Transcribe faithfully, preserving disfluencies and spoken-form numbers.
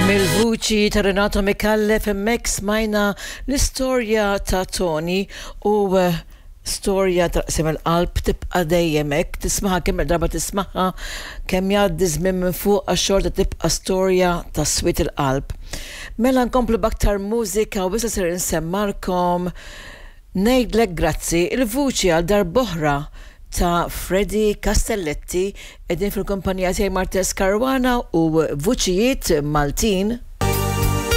Mill-vuċi ta' Renato Micallef hemmhekk smajna l-istorja ta' Tony u uh, storja traqsim il-qalb tibqa' dejjem hekk, tismaħa kemm il-darba tismaħa kemm jgħaddi żmien minn fuq għax-xorta tibqa' storja ta' swit il-qalb. Mela nkomplu b'aktar mużika u issa ser insemmalkom ngħidlek grazzi il-vuċi għal darb'oħra ta' Freddy Castelletti edin fil-kumpanija tiegħi Martes Caruana u vuċijiet Maltin